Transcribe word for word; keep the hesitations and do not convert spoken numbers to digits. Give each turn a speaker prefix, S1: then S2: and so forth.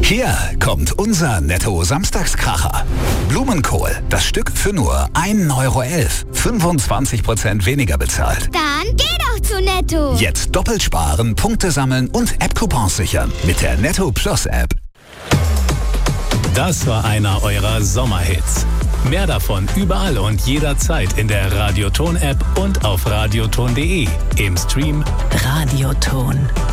S1: Hier kommt unser Netto-Samstagskracher. Blumenkohl, das Stück für nur ein Euro elf. fünfundzwanzig Prozent weniger bezahlt.
S2: Dann geh doch zu Netto.
S1: Jetzt doppelt sparen, Punkte sammeln und App-Coupons sichern mit der Netto Plus App.
S3: Das war einer eurer Sommerhits. Mehr davon überall und jederzeit in der Radioton-App und auf radioton punkt de. Im Stream
S4: Radioton.